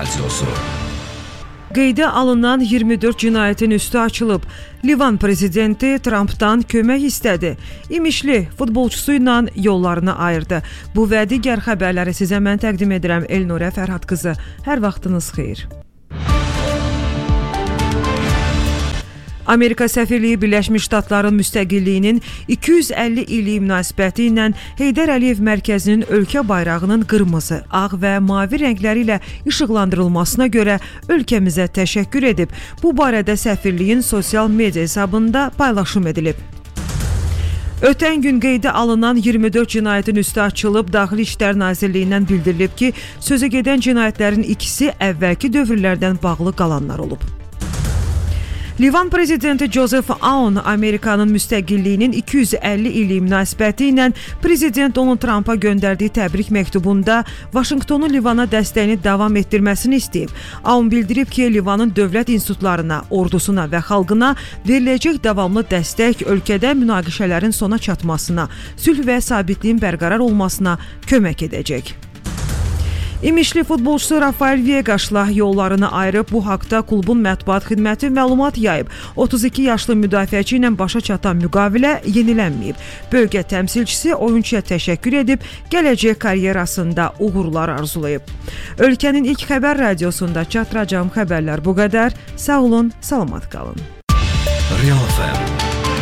Radiosu. Qeydə alınan 24 cinayətin üstü açılıb. Livan prezidenti Trampdan kömək istədi. İmişli futbolçusu ilə yollarını ayırdı. Bu və digər xəbərləri sizə mən təqdim edirəm. Elnurə Fərhad qızı. Hər vaxtınız xeyir. Amerika səfirliyi Birləşmiş Ştatların müstəqilliyinin 250 illiyi münasibəti ilə Heydər Əliyev mərkəzinin ölkə bayrağının qırmızı, ağ və mavi rəngləri ilə işıqlandırılmasına görə ölkəmizə təşəkkür edib. Bu barədə səfirliyin sosial media hesabında paylaşım edilib. Ötən gün qeydə alınan 24 cinayətin üstü açılıb. Daxili İşlər Nazirliyindən bildirilib ki, sözə gedən cinayətlərin ikisi əvvəlki dövrlərdən bağlı qalanlar olub. Livan prezidenti Joseph Aoun Amerikanın müstəqilliyinin 250 illiyi münasibəti ilə prezident Donald Trumpa göndərdiyi təbrik məktubunda Vaşinqtonu Livana dəstəyini davam etdirməsini istəyib. Aoun bildirib ki, Livanın dövlət institutlarına, ordusuna və xalqına veriləcək davamlı dəstək ölkədə münaqişələrin sona çatmasına, sülh və sabitliyin bərqərar olmasına kömək edəcək. İmişli futbolçusu Rafael Viegas'la yollarını ayırıb. Bu haqda klubun mətbuat xidməti məlumat yayıb. 32 yaşlı müdafiəçi ilə başa çatan müqavilə yenilənməyib. Bölgə təmsilçisi oyunçuya təşəkkür edib, gələcək karyerasında uğurlar arzulayıb. Ölkənin ilk xəbər radiosunda çatdıracağım xəbərlər bu qədər. Sağ olun, salamat qalın. Real FM